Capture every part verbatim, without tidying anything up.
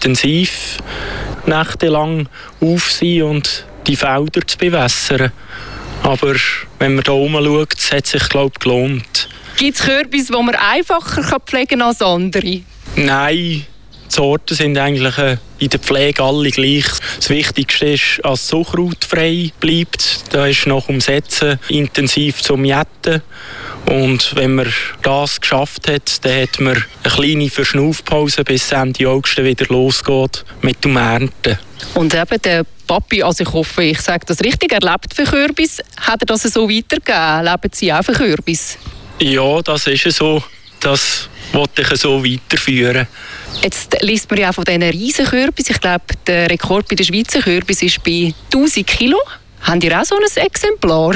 intensiv nächtelang auf sein und die Felder zu bewässern. Aber wenn man da oben schaut, hat es sich, glaube ich, gelohnt. Gibt es Kürbis, die man einfacher pflegen kann als andere? Nein, die Sorten sind eigentlich in der Pflege alle gleich. Das Wichtigste ist, dass das Sauerkraut frei bleibt. Da ist nach dem Setzen intensiv zum Jetten. Und wenn man das geschafft hat, dann hat man eine kleine Verschnaufpause, bis Ende August wieder losgeht mit dem Ernten. Und eben der Papi, also ich hoffe, ich sage das richtig, er lebt für Kürbis. Hat er das so weitergegeben? Leben Sie auch für Kürbis? Ja, das ist so. Das wollte ich so weiterführen. Jetzt liest man ja auch von diesen riesen Kürbis. Ich glaube, der Rekord bei den Schweizer Kürbis ist bei tausend Kilo. Haben ihr auch so ein Exemplar?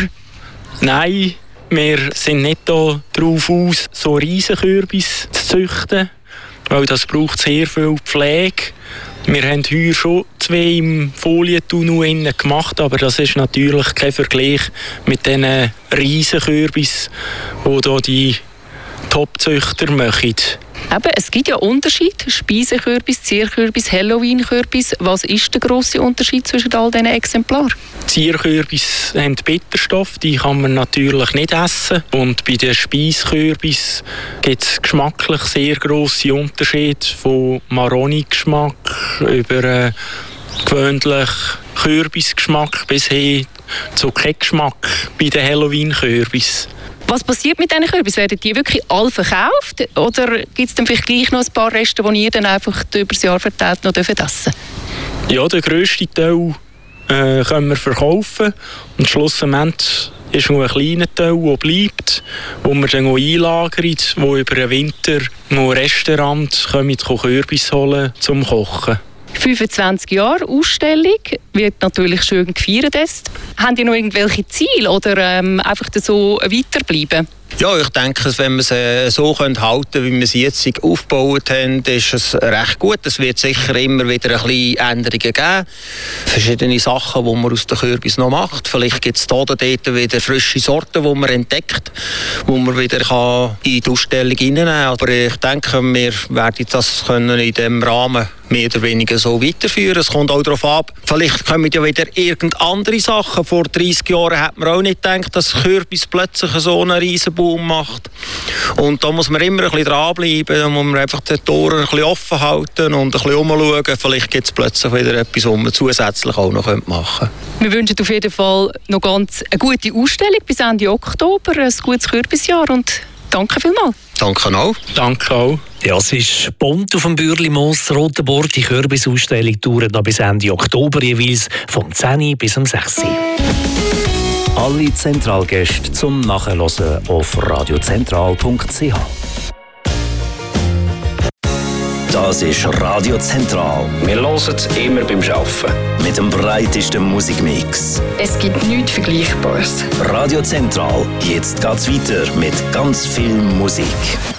Nein, wir sind nicht da drauf aus, so riesen Kürbis zu züchten, weil das braucht sehr viel Pflege. Wir haben heuer schon zwei im Folientunnel gemacht, aber das ist natürlich kein Vergleich mit diesen riesen Kürbis, die hier die Top-Züchter machen. Eben, es gibt ja Unterschiede. Speisekürbis, Zierkürbis, Halloween-Kürbis. Was ist der grosse Unterschied zwischen all diesen Exemplaren? Zierkürbis haben Bitterstoff, die kann man natürlich nicht essen. Und bei den Speisekürbis gibt es geschmacklich sehr grosse Unterschiede, von Maroni-Geschmack über äh, gewöhnlich Kürbisgeschmack bis hin zu Keckgeschmack bei den Halloween-Kürbis. Was passiert mit diesen Kürbis? Werden die wirklich alle verkauft? Oder gibt es dann vielleicht gleich noch ein paar Reste, die ihr dann einfach über das Jahr verteilt noch essen dürft? Ja, den grössten Teil äh, können wir verkaufen. Und schlussendlich ist noch ein kleiner Teil, der bleibt, wo wir dann auch einlagern, wo über den Winter noch Restaurant kommen, Kürbis holen zum Kochen. fünfundzwanzig Jahre Ausstellung, wird natürlich schön gefeiert. Haben die noch irgendwelche Ziele oder ähm, einfach so weiterbleiben? Ja, ich denke, wenn wir es so halten können, wie wir sie jetzt aufgebaut haben, ist es recht gut. Es wird sicher immer wieder ein bisschen Änderungen geben. Verschiedene Sachen, die man aus den Kürbis noch macht. Vielleicht gibt es da oder dort wieder frische Sorten, die man entdeckt, die man wieder kann in die Ausstellung reinnehmen kann. Aber ich denke, wir werden das können in diesem Rahmen mehr oder weniger so weiterführen. Es kommt auch darauf ab, vielleicht kommen ja wieder irgend andere Sachen. Vor dreissig Jahren hat man auch nicht gedacht, dass Kürbis plötzlich so einen riesen Boom macht. Und da muss man immer ein bisschen dranbleiben, da muss man einfach die Tore ein bisschen offen halten und ein bisschen umschauen. Vielleicht gibt es plötzlich wieder etwas, was man zusätzlich auch noch machen könnte. Wir wünschen auf jeden Fall noch ganz eine gute Ausstellung bis Ende Oktober, ein gutes Kürbisjahr und danke vielmals. Danke auch. Danke auch. Ja, es ist bunt auf dem Bürli-Moos Rotenburg. Die Kürbisausstellung dauert noch bis Ende Oktober jeweils vom zehn bis um sechs Uhr. Alle Zentralgäste zum Nachhören auf radiozentral punkt c h. Das ist Radio Zentral. Wir hören es immer beim Arbeiten. Mit dem breitesten Musikmix. Es gibt nichts Vergleichbares. Radio Zentral. Jetzt geht's weiter mit ganz viel Musik.